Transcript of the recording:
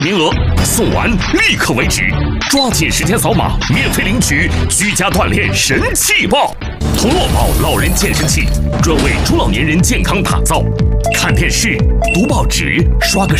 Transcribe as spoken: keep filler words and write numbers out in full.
名额送完立刻为止，抓紧时间扫码，免费领取居家锻炼神器报。同乐宝老人健身器，专为中老年人健康打造。看电视、读报纸、刷个